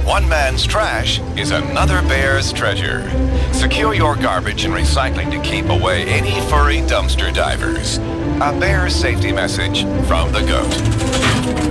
one man's trash is another bear's treasure. Secure your garbage and recycling to keep away any furry dumpster divers. A bear safety message from the GOAT.